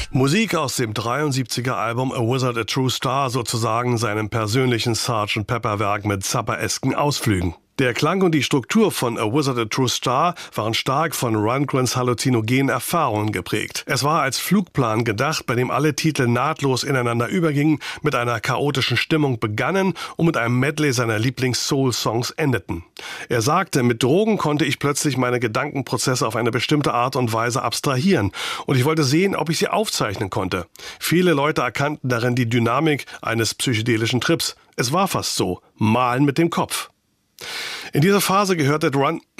Musik aus dem 73er Album A Wizard, a True Star, sozusagen seinem persönlichen Sgt. Pepper-Werk mit Zappa-esken Ausflügen. Der Klang und die Struktur von A Wizard, a True Star waren stark von Rundgrens halluzinogenen Erfahrungen geprägt. Es war als Flugplan gedacht, bei dem alle Titel nahtlos ineinander übergingen, mit einer chaotischen Stimmung begannen und mit einem Medley seiner Lieblings-Soul-Songs endeten. Er sagte, mit Drogen konnte ich plötzlich meine Gedankenprozesse auf eine bestimmte Art und Weise abstrahieren und ich wollte sehen, ob ich sie aufzeichnen konnte. Viele Leute erkannten darin die Dynamik eines psychedelischen Trips. Es war fast so, malen mit dem Kopf. In dieser Phase gehörte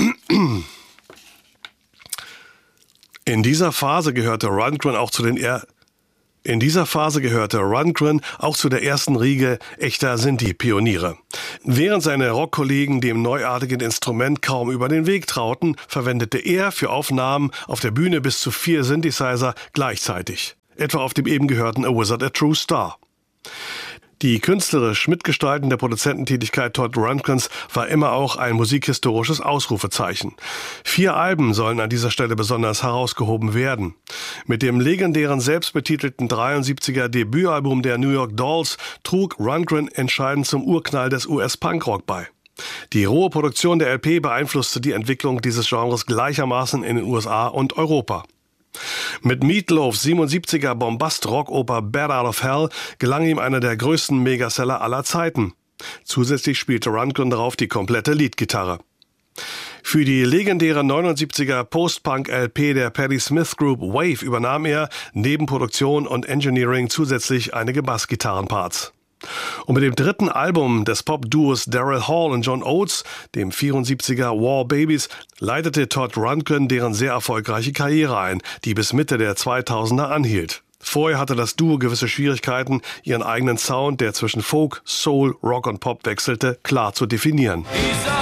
Rundgren auch zu der ersten Riege echter Sinti-Pioniere. Während seine Rockkollegen dem neuartigen Instrument kaum über den Weg trauten, verwendete er für Aufnahmen auf der Bühne bis zu 4 Synthesizer gleichzeitig. Etwa auf dem eben gehörten A Wizard, a True Star. Die künstlerisch mitgestaltende Produzententätigkeit Todd Rundgrens war immer auch ein musikhistorisches Ausrufezeichen. 4 Alben sollen an dieser Stelle besonders herausgehoben werden. Mit dem legendären selbstbetitelten 73er Debütalbum der New York Dolls trug Rundgren entscheidend zum Urknall des US-Punkrock bei. Die rohe Produktion der LP beeinflusste die Entwicklung dieses Genres gleichermaßen in den USA und Europa. Mit Meatloafs 77er Bombast-Rockoper Bat Out of Hell gelang ihm einer der größten Megaseller aller Zeiten. Zusätzlich spielte Rundgren darauf die komplette Leadgitarre. Für die legendäre 79er Post-Punk-LP der Patti Smith Group Wave übernahm er neben Produktion und Engineering zusätzlich einige Bassgitarrenparts. Und mit dem 3. Album des Pop-Duos Daryl Hall und John Oates, dem 74er War Babies, leitete Todd Rundgren deren sehr erfolgreiche Karriere ein, die bis Mitte der 2000er anhielt. Vorher hatte das Duo gewisse Schwierigkeiten, ihren eigenen Sound, der zwischen Folk, Soul, Rock und Pop wechselte, klar zu definieren.